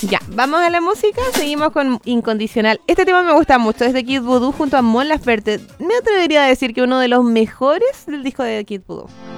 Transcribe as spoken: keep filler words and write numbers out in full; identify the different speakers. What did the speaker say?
Speaker 1: Ya, vamos a la música, seguimos con Incondicional. Este tema me gusta mucho, es de Kid Voodoo junto a Mon Laferte. Me atrevería a decir que uno de los mejores del disco de Kid Voodoo.